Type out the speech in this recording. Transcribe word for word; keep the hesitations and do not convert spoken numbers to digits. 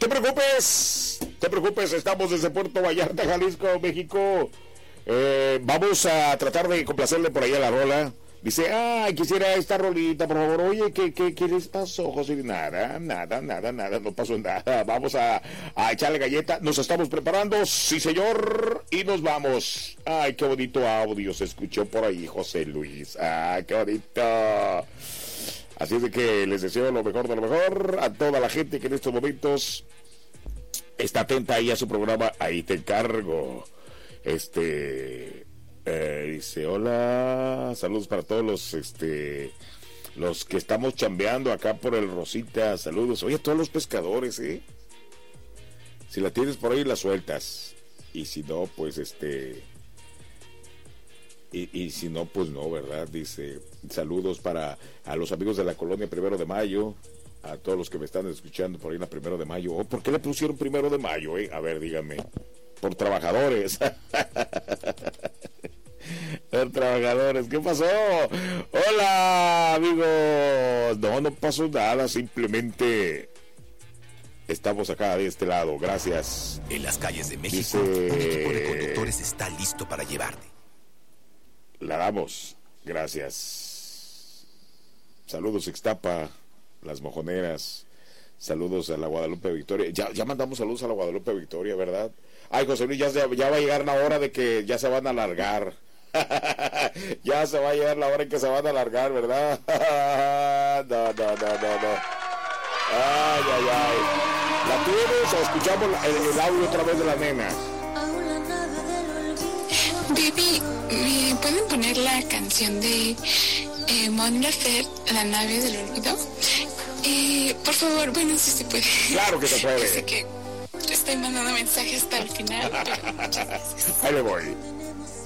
te preocupes, no te preocupes, estamos desde Puerto Vallarta, Jalisco, México. Eh, vamos a tratar de complacerle por ahí a la rola. Dice, ay, quisiera esta rolita, por favor. Oye, ¿qué, qué, qué les pasó, José? Nada, nada, nada, nada, no pasó nada. Vamos a, a echarle galleta. Nos estamos preparando, sí, señor. Y nos vamos. Ay, qué bonito audio se escuchó por ahí, José Luis. Ay, qué bonito. Así es de que les deseo lo mejor de lo mejor a toda la gente que en estos momentos está atenta ahí a su programa. Ahí te encargo. Este... Eh, dice, hola, saludos para todos los este los que estamos chambeando acá por el Rosita, saludos. Oye, a todos los pescadores, ¿eh? Si la tienes por ahí, la sueltas. Y si no, pues este... Y, y si no, pues no, ¿verdad? Dice, saludos para a los amigos de la colonia Primero de Mayo, a todos los que me están escuchando por ahí en la Primero de Mayo. Oh, ¿por qué le pusieron Primero de Mayo, eh? A ver, díganme. Por trabajadores. Por trabajadores, ¿qué pasó? Hola, amigos. No, no pasó nada, simplemente estamos acá de este lado, gracias. En las calles de México, Dice... un equipo de conductores está listo para llevarte. La damos, gracias. Saludos, Ixtapa, Las Mojoneras. Saludos a la Guadalupe Victoria. Ya, ya mandamos saludos a la Guadalupe Victoria, ¿verdad? Ay, José Luis, ya, ya va a llegar la hora de que ya se van a alargar. Ya se va a llegar la hora en que se van a alargar, ¿verdad? No, no, no, no, no. Ay, ay, ay. ¿La tienes o escuchamos la, el, el audio otra vez de la nena? Baby, ¿me pueden poner la canción de eh, Mon Laferte, La nave del olvido? Eh, por favor, bueno, sí se puede. Claro que se puede. Yo sé que estoy mandando mensajes hasta el final, pero muchas gracias. Ahí le voy.